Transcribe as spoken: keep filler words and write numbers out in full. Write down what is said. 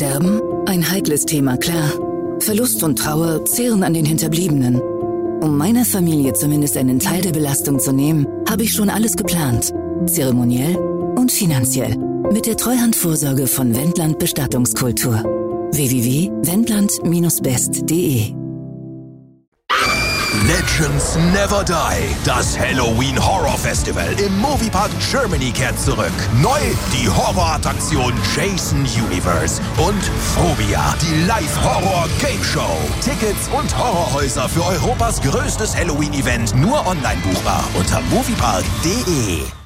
Sterben? Ein heikles Thema, klar. Verlust und Trauer zehren an den Hinterbliebenen. Um meiner Familie zumindest einen Teil der Belastung zu nehmen, habe ich schon alles geplant. Zeremoniell und finanziell. Mit der Treuhandvorsorge von Wendland Bestattungskultur. w w w punkt wendland Bindestrich best punkt de Legends Never Die. Das Halloween Horror Festival im Moviepark Germany kehrt zurück. Neu die Horrorattraktion Jason Universe und Phobia, die Live-Horror-Game-Show. Tickets und Horrorhäuser für Europas größtes Halloween-Event nur online buchbar unter moviepark punkt de.